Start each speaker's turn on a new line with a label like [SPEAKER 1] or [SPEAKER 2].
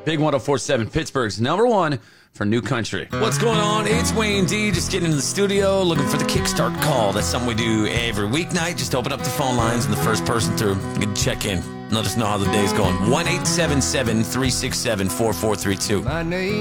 [SPEAKER 1] Big 104.7, Pittsburgh's number one for new country. What's going on? It's Wayne D. Just getting into the studio, looking for the kickstart call. That's something we do every weeknight. Just open up the phone lines and the first person through, you can check in. Let us know how the day's going. 1-877-367-4432.
[SPEAKER 2] My name